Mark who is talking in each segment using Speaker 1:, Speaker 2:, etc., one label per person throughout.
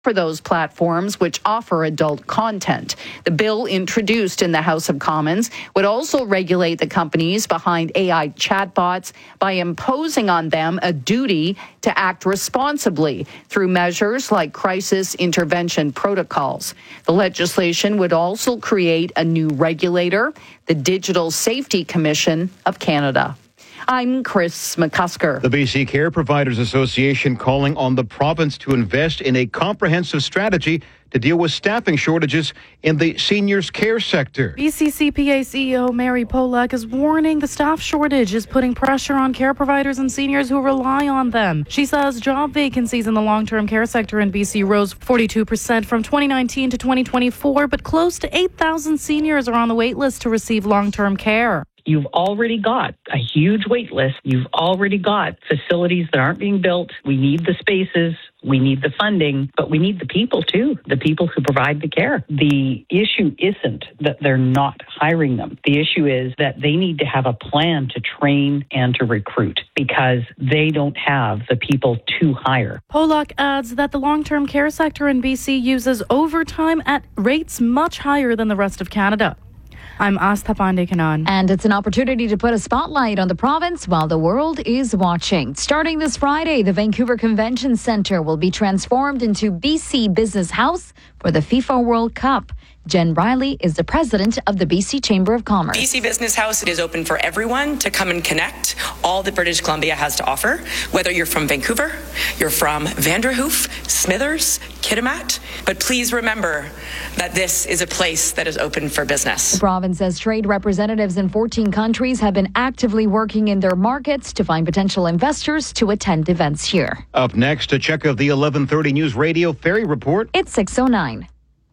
Speaker 1: for those platforms which offer adult content. The bill introduced in the House of Commons would also regulate the companies behind AI chatbots by imposing on them a duty to act responsibly through measures like crisis intervention protocols. The legislation would also create a new regulator, the Digital Safety Commission of Canada. I'm Chris McCusker.
Speaker 2: The BC Care Providers Association calling on the province to invest in a comprehensive strategy to deal with staffing shortages in the seniors' care sector.
Speaker 3: BCCPA CEO Mary Polak is warning the staff shortage is putting pressure on care providers and seniors who rely on them. She says job vacancies in the long-term care sector in BC rose 42% from 2019 to 2024, but close to 8,000 seniors are on the wait list to receive long-term care.
Speaker 4: You've already got a huge wait list. You've already got facilities that aren't being built. We need the spaces. We need the funding, but we need the people too, the people who provide the care. The issue isn't that they're not hiring them. The issue is that they need to have a plan to train and to recruit because they don't have the people to hire.
Speaker 3: Polak adds that the long-term care sector in BC uses overtime at rates much higher than the rest of Canada. I'm Astha Pandey-Kanan.
Speaker 5: And it's an opportunity to put a spotlight on the province while the world is watching. Starting this Friday, the Vancouver Convention Centre will be transformed into BC Business House for the FIFA World Cup. Jen Riley is the president of the BC Chamber of Commerce.
Speaker 6: BC Business House is open for everyone to come and connect all that British Columbia has to offer, whether you're from Vancouver, you're from Vanderhoof, Smithers, Kitimat. But please remember that this is a place that is open for business.
Speaker 5: The province says trade representatives in 14 countries have been actively working in their markets to find potential investors to attend events here.
Speaker 2: Up next, a check of the 11:30 News Radio Ferry Report.
Speaker 5: It's 6:09.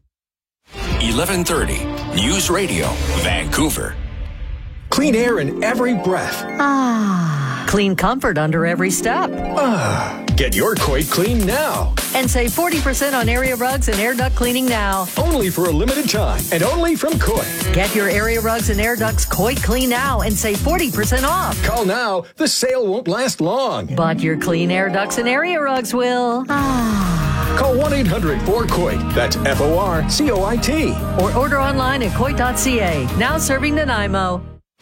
Speaker 7: 11:30 News Radio, Vancouver.
Speaker 8: Clean air in every breath.
Speaker 9: Clean comfort under every step.
Speaker 8: Get your Coit clean now.
Speaker 9: And save 40% on area rugs and air duct cleaning now.
Speaker 8: Only for a limited time and only from Coit.
Speaker 9: Get your area rugs and air ducts Coit clean now and save 40% off.
Speaker 8: Call now. The sale won't last long.
Speaker 9: But your clean air ducts and area rugs will.
Speaker 8: Call 1-800-4COIT. That's FORCOIT.
Speaker 9: Or order online at coit.ca. Now serving Nanaimo.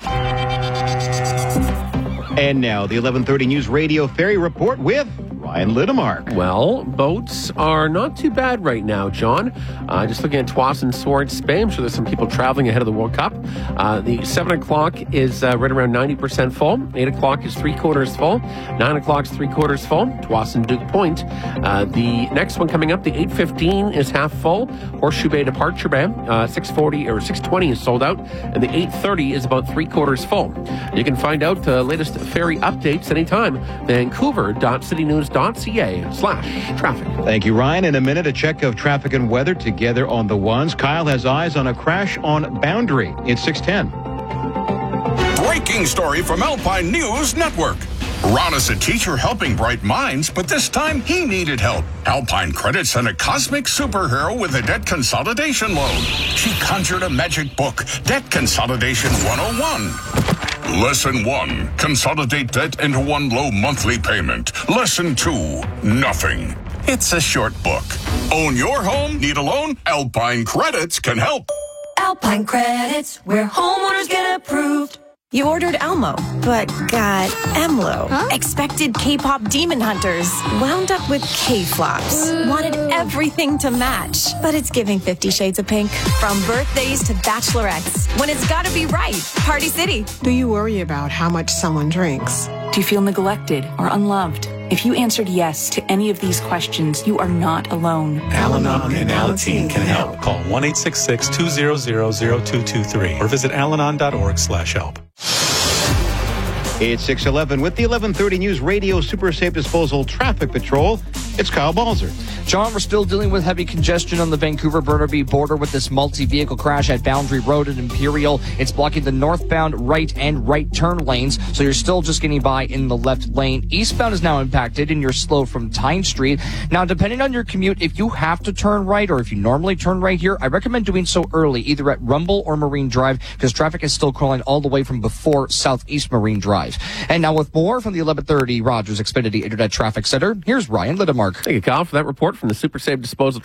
Speaker 2: And now, the 11:30 News Radio Ferry Report with Ryan Lidemark.
Speaker 10: Well, boats are not too bad right now, John. Just looking at Tsawwassen, Swords Bay. I'm sure there's some people traveling ahead of the World Cup. The 7 o'clock is right around 90% full. 8 o'clock is 3/4 full. 9 o'clock is 3/4 full. Tsawwassen, Duke Point. The next one coming up, the 8:15 is half full. Horseshoe Bay, Departure Bay. 6:40 or 6:20 is sold out. And the 8:30 is about 3/4 full. You can find out the latest ferry updates anytime. Vancouver.citynews.ca/traffic.
Speaker 2: Thank you, Ryan. In a minute, a check of traffic and weather together on the ones. Kyle has eyes on a crash on Boundary. It's 6:10.
Speaker 7: Breaking story from Alpine News Network. Ron is a teacher helping bright minds, but this time he needed help. Alpine Credit sent a cosmic superhero with a debt consolidation loan. She conjured a magic book, Debt Consolidation 101. Lesson 1, consolidate debt into one low monthly payment. Lesson 2, nothing. It's a short book. Own your home? Need a loan? Alpine Credits can help.
Speaker 11: Alpine Credits, where homeowners get approved. You ordered Elmo, but got Emlo. Huh? Expected K-pop demon hunters. Wound up with K-flops. Wanted everything to match, but it's giving 50 Shades of Pink. From birthdays to bachelorettes, when it's gotta be right. Party City.
Speaker 12: Do you worry about how much someone drinks?
Speaker 13: Do you feel neglected or unloved? If you answered yes to any of these questions, you are not alone.
Speaker 14: Al-Anon and Alateen can help. Call 1-866-200-0223 or visit alanon.org/help.
Speaker 2: It's 6:11 with the 11:30 News Radio Super Safe Disposal Traffic Patrol. It's Kyle Balzer.
Speaker 15: John, we're still dealing with heavy congestion on the Vancouver-Burnaby border with this multi-vehicle crash at Boundary Road and Imperial. It's blocking the northbound right and right turn lanes, so you're still just getting by in the left lane. Eastbound is now impacted, and you're slow from Tyne Street. Now, depending on your commute, if you have to turn right or if you normally turn right here, I recommend doing so early, either at Rumble or Marine Drive, because traffic is still crawling all the way from before Southeast Marine Drive. And now with more from the 1130 Rogers Xfinity Internet Traffic Center, here's Ryan Lidemark. Mark.
Speaker 10: Thank you, Kyle, for that report from the Super Save Disposal